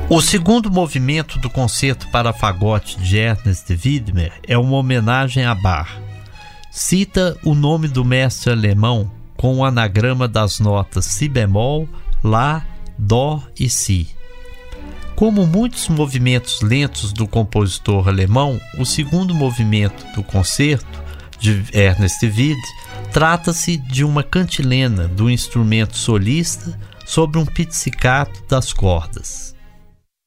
O segundo movimento do Concerto para Fagote de Ernest Widmer é uma homenagem a Bach. Cita o nome do mestre alemão com o anagrama das notas si bemol, lá, dó e si. Como muitos movimentos lentos do compositor alemão, o segundo movimento do Concerto de Ernest Widmer trata-se de uma cantilena do instrumento solista sobre um pizzicato das cordas.